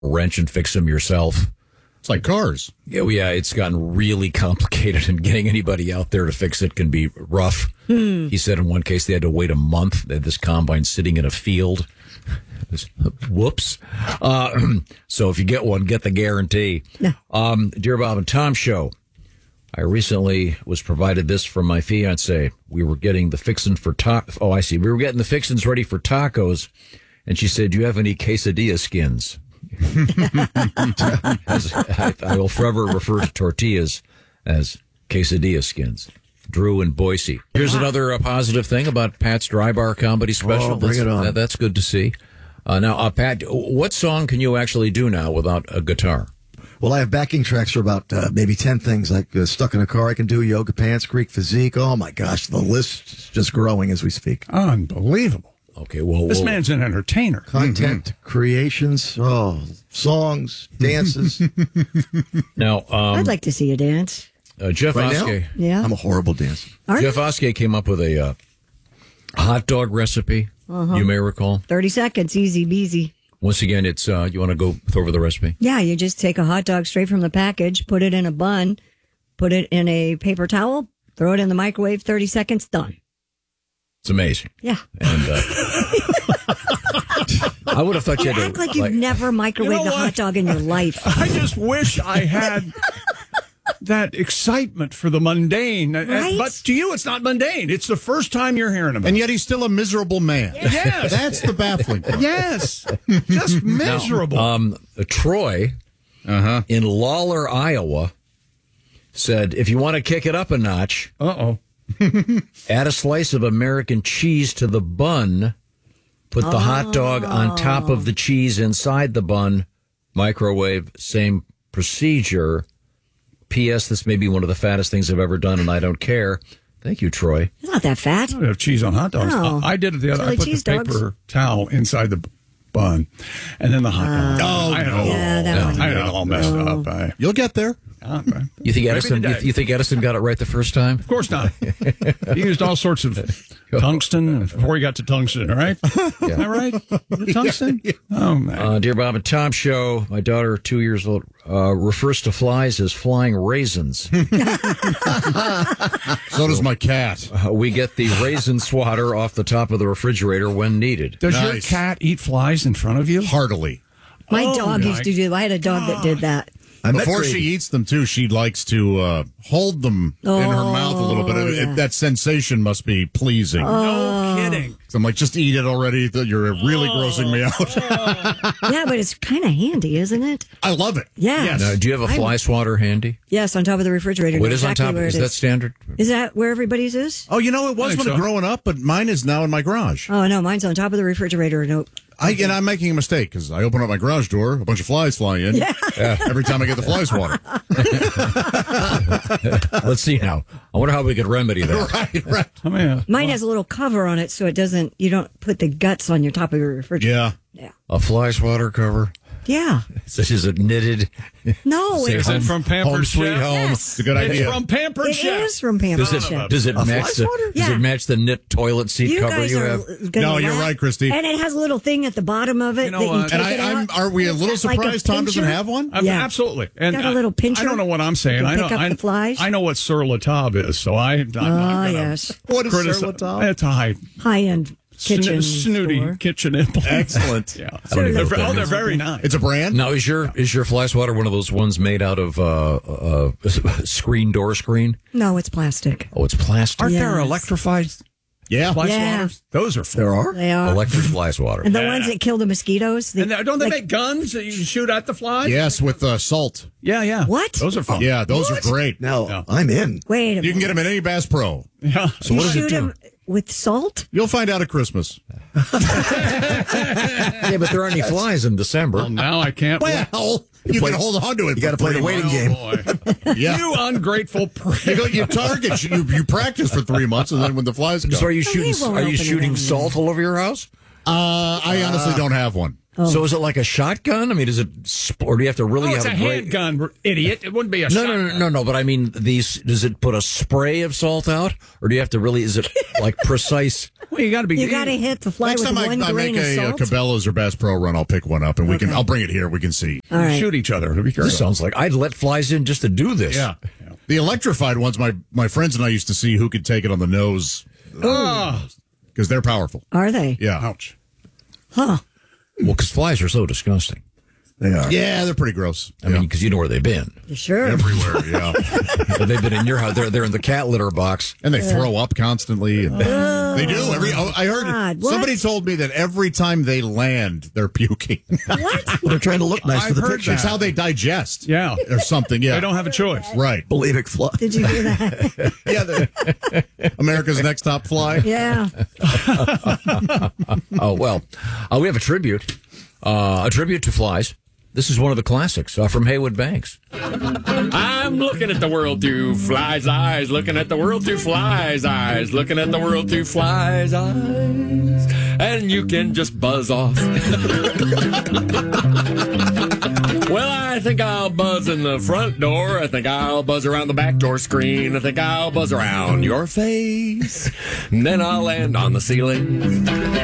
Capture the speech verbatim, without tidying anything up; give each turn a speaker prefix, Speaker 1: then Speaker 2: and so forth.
Speaker 1: wrench and fix them yourself.
Speaker 2: It's like cars.
Speaker 1: Yeah, well, yeah, it's gotten really complicated, and getting anybody out there to fix it can be rough.
Speaker 3: Hmm.
Speaker 1: He said in one case they had to wait a month. They had this combine sitting in a field. Whoops. Uh, so if you get one, get the guarantee.
Speaker 3: Yeah.
Speaker 1: Um, Dear Bob and Tom Show, I recently was provided this from my fiance. We were getting the fixins for ta- Oh, I see. We were getting the fixins ready for tacos, and she said, "Do you have any quesadilla skins?" as I, I will forever refer to tortillas as quesadilla skins. Drew in Boise. Here's another uh, positive thing about Pat's Dry Bar Comedy Special.
Speaker 4: Oh, bring
Speaker 1: that's,
Speaker 4: it on.
Speaker 1: that- that's good to see. Uh, now, uh, Pat, what song can you actually do now without a guitar?
Speaker 4: Well, I have backing tracks for about uh, maybe ten things, like uh, Stuck in a Car I can do, Yoga Pants, Greek Physique. Oh, my gosh, the list is just growing as we speak.
Speaker 5: Unbelievable.
Speaker 1: Okay, well,
Speaker 5: This
Speaker 1: we'll-
Speaker 5: man's an entertainer.
Speaker 4: Content, creations, oh, songs, dances.
Speaker 1: now um,
Speaker 3: I'd like to see you dance.
Speaker 1: uh, Jeff
Speaker 4: Right now?
Speaker 1: Oskey.
Speaker 3: Yeah.
Speaker 4: I'm a horrible dancer.
Speaker 3: Aren't
Speaker 1: Jeff Oskey came up with a uh, hot dog recipe.
Speaker 3: Uh-huh.
Speaker 1: You may recall.
Speaker 3: thirty seconds, easy beezy.
Speaker 1: Once again, it's uh, you want to go over the recipe?
Speaker 3: Yeah, you just take a hot dog straight from the package, put it in a bun, put it in a paper towel, throw it in the microwave, thirty seconds, done.
Speaker 1: It's amazing.
Speaker 3: Yeah.
Speaker 1: And uh, I would have thought you
Speaker 3: You
Speaker 1: had
Speaker 3: act
Speaker 1: to
Speaker 3: like you've never microwaved
Speaker 5: You know
Speaker 3: a
Speaker 5: what?
Speaker 3: hot dog in your life.
Speaker 5: I just wish I had that excitement for the mundane. Uh,
Speaker 3: Right?
Speaker 5: But to you, it's not mundane. It's the first time you're hearing about
Speaker 2: And
Speaker 5: it.
Speaker 2: yet he's still a miserable man.
Speaker 5: Yes.
Speaker 2: That's the baffling part.
Speaker 5: Yes. Just miserable.
Speaker 1: Um, uh, Troy
Speaker 2: Uh-huh.
Speaker 1: in Lawler, Iowa, said, if you want to kick it up a notch,
Speaker 5: Uh-oh.
Speaker 1: add a slice of American cheese to the bun, put the hot dog on top of the cheese inside the bun, microwave, same procedure. P S. This may be one of the fattest things I've ever done, and I don't care. Thank you, Troy.
Speaker 3: It's not that fat.
Speaker 5: I don't have cheese on hot dogs.
Speaker 3: No.
Speaker 5: I, I did it the other.
Speaker 3: Chili
Speaker 5: I put
Speaker 3: cheese
Speaker 5: the
Speaker 3: dogs.
Speaker 5: paper towel inside the bun, and then the hot dog.
Speaker 2: Oh,
Speaker 5: I had it
Speaker 2: no.
Speaker 5: all-
Speaker 3: Yeah, that one.
Speaker 5: I had it all messed up. I,
Speaker 2: You'll get there.
Speaker 5: uh,
Speaker 1: You think Edison? You,
Speaker 5: today.
Speaker 1: you think Edison got it right the first time?
Speaker 5: Of course not. He used all sorts of tungsten before he got to tungsten, all right? Is that right? Is it tungsten? Oh, man.
Speaker 1: Uh, Dear Bob and Tom Show, my daughter, two years old, uh, refers to flies as flying raisins.
Speaker 2: So does my cat.
Speaker 1: Uh, we get the raisin swatter off the top of the refrigerator when needed.
Speaker 5: Does your
Speaker 2: nice.
Speaker 5: cat eat flies in front of you?
Speaker 2: Heartily.
Speaker 3: My
Speaker 5: Oh,
Speaker 3: dog
Speaker 5: my
Speaker 3: used to do. I had a dog that did that.
Speaker 4: I met
Speaker 2: Before
Speaker 4: Grady.
Speaker 2: she eats them, too, she likes to uh, hold them in her mouth a little bit. It-
Speaker 3: yeah.
Speaker 2: that sensation must be pleasing.
Speaker 5: No kidding.
Speaker 2: So I'm like, just eat it already. You're really grossing me out.
Speaker 3: Yeah, but it's kind of handy, isn't it?
Speaker 2: I love it.
Speaker 3: Yeah.
Speaker 2: Yes.
Speaker 1: Now, do you have a fly swatter handy?
Speaker 3: Yes, on top of the refrigerator.
Speaker 1: What
Speaker 3: Know
Speaker 1: is on
Speaker 3: exactly
Speaker 1: top?
Speaker 3: where
Speaker 1: Is
Speaker 3: it
Speaker 1: that standard?
Speaker 3: Is that where everybody's is?
Speaker 2: Oh, you know, it was
Speaker 5: I think
Speaker 2: when
Speaker 5: so.
Speaker 2: growing up, but mine is now in my garage.
Speaker 3: Oh, no, mine's on top of the refrigerator. Nope.
Speaker 2: I, and I'm making a mistake because I open up my garage door, a bunch of flies fly in. Yeah. Every time I get the fly swatter.
Speaker 1: Let's see now. I wonder how we could remedy that.
Speaker 2: Right, right.
Speaker 5: I mean, uh,
Speaker 3: Mine has a little cover on it so it doesn't, you don't put the guts on your top of your refrigerator.
Speaker 2: Yeah.
Speaker 3: Yeah.
Speaker 1: A fly swatter cover?
Speaker 3: Yeah.
Speaker 1: Such as a knitted.
Speaker 3: No,
Speaker 1: Say,
Speaker 3: it,
Speaker 5: is it
Speaker 3: comes-
Speaker 5: from Pampered
Speaker 1: Home Sweet
Speaker 5: Chef?
Speaker 1: Home.
Speaker 3: Yes.
Speaker 2: It's a good
Speaker 5: It's
Speaker 2: idea.
Speaker 5: from Pampered
Speaker 3: It
Speaker 5: Chef.
Speaker 3: is from Pampered
Speaker 1: Does it,
Speaker 3: Chef.
Speaker 1: does it
Speaker 4: A
Speaker 1: match
Speaker 4: fly
Speaker 1: the
Speaker 4: swatter?
Speaker 1: Does
Speaker 3: Yeah.
Speaker 1: it match the knit toilet seat
Speaker 3: You
Speaker 1: cover
Speaker 3: guys
Speaker 1: you
Speaker 3: are
Speaker 1: have?
Speaker 3: gonna
Speaker 2: No, you're
Speaker 3: laugh.
Speaker 2: right, Christy.
Speaker 3: And it has a little thing at the bottom of it
Speaker 5: You know
Speaker 3: that you
Speaker 5: what?
Speaker 3: take
Speaker 2: And I,
Speaker 3: it
Speaker 2: I'm,
Speaker 3: out.
Speaker 2: are we a
Speaker 3: It's
Speaker 2: little
Speaker 3: got like a
Speaker 2: surprised Tom doesn't
Speaker 3: pincher.
Speaker 2: have one?
Speaker 5: Uh,
Speaker 3: Yeah.
Speaker 5: Absolutely. And
Speaker 3: Got a little
Speaker 5: I-
Speaker 3: pincher.
Speaker 5: I don't know what I'm saying.
Speaker 3: You
Speaker 5: I know,
Speaker 3: pick up
Speaker 5: I,
Speaker 3: the flies?
Speaker 5: I know what Sur La Table is, so I, I'm not
Speaker 3: Ah,
Speaker 5: going to
Speaker 3: yes.
Speaker 2: What is
Speaker 5: criticize.
Speaker 2: Sur La Table?
Speaker 5: It's a high
Speaker 3: High-end kitchen
Speaker 5: sno- snooty
Speaker 3: store.
Speaker 5: kitchen implement.
Speaker 2: Excellent.
Speaker 5: Yeah.
Speaker 1: don't even know
Speaker 5: They're,
Speaker 1: what that
Speaker 5: oh, they're
Speaker 1: means.
Speaker 5: very nice.
Speaker 2: It's a brand?
Speaker 1: Now, is your is your fly swatter one of those ones made out of uh, uh, screen door screen?
Speaker 3: No, it's plastic.
Speaker 1: Oh, it's plastic.
Speaker 5: Aren't there
Speaker 3: Yes.
Speaker 5: electrified
Speaker 2: Yeah.
Speaker 5: fly
Speaker 3: Yeah.
Speaker 5: swatters? Those are fun.
Speaker 4: There are?
Speaker 3: They are.
Speaker 1: Electric fly swatter.
Speaker 3: And the
Speaker 5: Yeah.
Speaker 3: ones that kill the mosquitoes. The,
Speaker 5: And they- don't they
Speaker 3: like-
Speaker 5: make guns that you can shoot at the flies?
Speaker 2: Yes, with uh, salt.
Speaker 5: Yeah, yeah.
Speaker 3: What?
Speaker 5: Those are fun.
Speaker 2: Yeah, those are great.
Speaker 4: Now,
Speaker 5: Yeah.
Speaker 4: I'm in.
Speaker 3: Wait a minute.
Speaker 2: You can get them at any Bass Pro.
Speaker 5: Yeah.
Speaker 1: So what
Speaker 3: you
Speaker 1: does it
Speaker 3: shoot
Speaker 1: do?
Speaker 3: 'em with salt?
Speaker 2: You'll find out at Christmas.
Speaker 1: Yeah, but there aren't any flies in December.
Speaker 5: Well, now I can't. wait.
Speaker 2: Well, you,
Speaker 4: play-
Speaker 2: can hold on to it.
Speaker 4: You got to play the waiting game.
Speaker 5: Oh, boy.
Speaker 2: Yeah.
Speaker 5: You ungrateful prick.
Speaker 2: You go, you target, you, you practice for three months, and then when the flies come.
Speaker 1: So are you
Speaker 3: Oh,
Speaker 1: shooting?
Speaker 3: he won't
Speaker 1: Are you
Speaker 3: open it
Speaker 1: shooting
Speaker 3: anyway.
Speaker 1: salt all over your house?
Speaker 2: Uh, I honestly don't have one.
Speaker 1: So is it like a shotgun? I mean, is it, sp- or do you have to really
Speaker 5: Oh, it's
Speaker 1: have
Speaker 5: a
Speaker 1: a great...
Speaker 5: handgun, idiot. It wouldn't be a
Speaker 1: No,
Speaker 5: shotgun.
Speaker 1: no, no, no, no. But I mean, these. Does it put a spray of salt out, or do you have to really? Is it like precise?
Speaker 5: Well, you got to be.
Speaker 3: You got to hit the fly
Speaker 2: Next
Speaker 3: with
Speaker 2: time I,
Speaker 3: one
Speaker 2: I
Speaker 3: grain
Speaker 2: make
Speaker 3: of
Speaker 2: a, uh
Speaker 3: salt.
Speaker 2: Cabela's or Bass Pro run, I'll pick one up and we can.
Speaker 3: Okay.
Speaker 2: I'll bring it here. We can see.
Speaker 3: All right.
Speaker 5: Shoot each other. It'll be
Speaker 1: This
Speaker 5: curious.
Speaker 1: sounds like I'd let flies in just to do this.
Speaker 5: Yeah.
Speaker 2: The electrified ones, my my friends and I used to see who could take it on the nose
Speaker 5: Oh,
Speaker 2: because they're powerful.
Speaker 3: Are they?
Speaker 2: Yeah,
Speaker 5: ouch.
Speaker 3: Huh.
Speaker 1: Well, because flies are so disgusting.
Speaker 4: They are.
Speaker 2: yeah, they're pretty gross.
Speaker 1: I mean, because you know where they've been.
Speaker 3: You sure?
Speaker 2: Everywhere, yeah,
Speaker 1: But they've been in your house. They're they're in the cat litter box.
Speaker 2: and they throw up constantly. And they do every. oh, I heard
Speaker 3: God, what?
Speaker 2: somebody told me that every time they land, they're puking.
Speaker 3: What?
Speaker 4: Well, they're trying to look nice
Speaker 5: I've
Speaker 4: for the
Speaker 5: heard
Speaker 4: picture.
Speaker 2: It's how they digest.
Speaker 5: Yeah.
Speaker 2: or something. Yeah,
Speaker 5: They don't have a choice.
Speaker 2: right.
Speaker 4: Bulimic fly.
Speaker 3: Did you hear that?
Speaker 2: Yeah, the- America's Next Top Fly.
Speaker 3: Yeah.
Speaker 1: Oh well, uh, we have a tribute, uh, a tribute to flies. This is one of the classics uh, from Haywood Banks.
Speaker 6: I'm looking at the world through flies' eyes, looking at the world through flies' eyes, looking at the world through flies' eyes, and you can just buzz off. Well, I think I'll buzz in the front door. I think I'll buzz around the back door screen. I think I'll buzz around your face. And then I'll land on the ceiling.